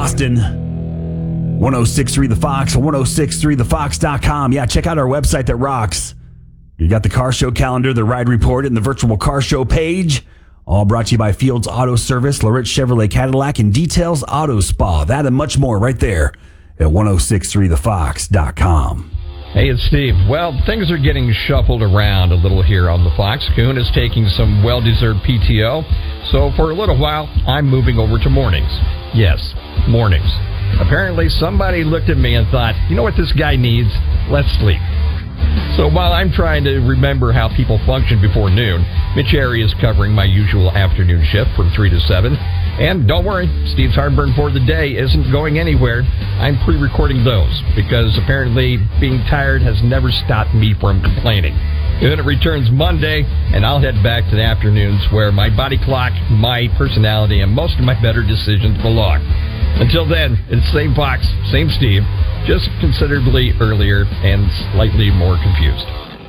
Austin. 1063 The Fox, 1063thefox.com. Yeah, check out our website that rocks. You got the car show calendar, the ride report, and the virtual car show page. All brought to you by Fields Auto Service, Lorette Chevrolet Cadillac, and Details Auto Spa. That and much more right there at 1063thefox.com. Hey, it's Steve. Well, things are getting shuffled around a little here on the Fox. Kuhn is taking some well-deserved PTO, so for a little while, I'm moving over to mornings. Yes, mornings. Apparently, somebody looked at me and thought, you know what this guy needs? Let's sleep. So while I'm trying to remember how people function before noon, Mitch Airy is covering my usual afternoon shift from 3 to 7. And don't worry, Steve's heartburn for the day isn't going anywhere. I'm pre-recording those because apparently being tired has never stopped me from complaining. Then it returns Monday, and I'll head back to the afternoons where my body clock, my personality, and most of my better decisions belong. Until then, it's same Fox, same Steve, just considerably earlier and slightly more confused.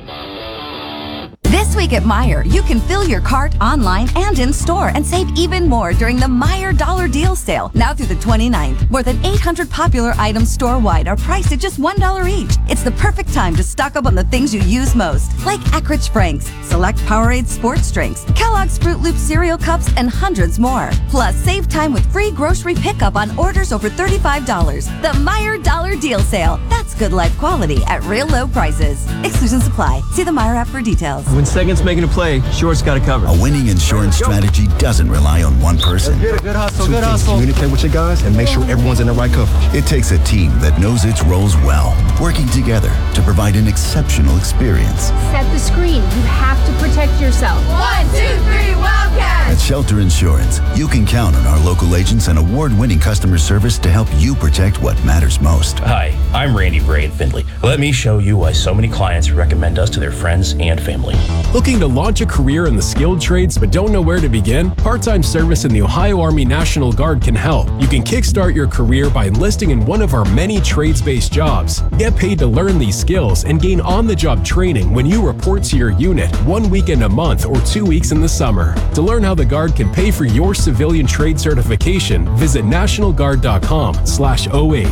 This week at Meijer, you can fill your cart online and in store and save even more during the Meijer Dollar Deal Sale. Now through the 29th, more than 800 popular items store-wide are priced at just $1 each. It's the perfect time to stock up on the things you use most, like Eckrich Franks, select Powerade sports drinks, Kellogg's Fruit Loop cereal cups, and hundreds more. Plus, save time with free grocery pickup on orders over $35. The Meijer Dollar Deal Sale. That's good life quality at real low prices. Exclusions apply. See the Meijer app for details. When Second's making a play, Short's got it covered. A winning insurance strategy doesn't rely on one person. Good hustle, good hustle. Communicate with your guys and make sure everyone's in the right coverage. It takes a team that knows its roles well, working together to provide an exceptional experience. Set the screen. You have to protect yourself. 1, 2, 3, Wildcats! At Shelter Insurance, you can count on our local agents and award-winning customer service to help you protect what matters most. Hi, I'm Randy Bray in Findlay. Let me show you why so many clients recommend us to their friends and family. Looking to launch a career in the skilled trades but don't know where to begin? Part-time service in the Ohio Army National Guard can help. You can kickstart your career by enlisting in one of our many trades-based jobs. Get paid to learn these skills and gain on-the-job training when you report to your unit 1 weekend a month or 2 weeks in the summer. To learn how the Guard can pay for your civilian trade certification, visit nationalguard.com/08.